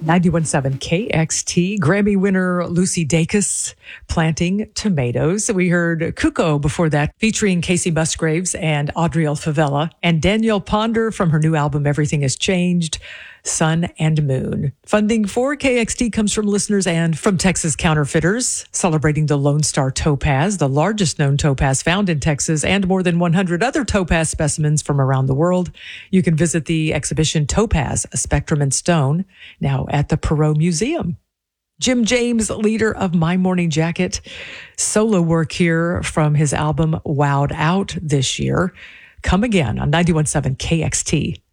91.7 KXT, Grammy winner Lucy Dacus planting tomatoes. We heard Cuckoo before that, featuring Casey Musgraves and Audriel Favela, and Danielle Ponder from her new album Everything Has Changed, Sun and Moon. Funding for KXT comes from listeners and from Texas Counterfeiters, celebrating the Lone Star Topaz, the largest known topaz found in Texas, and more than 100 other topaz specimens from around the world. You can visit the exhibition Topaz, a Spectrum and Stone, now at the Perot Museum. Jim James, leader of My Morning Jacket, solo work here from his album Wowed Out this year. Come again on 91.7 KXT.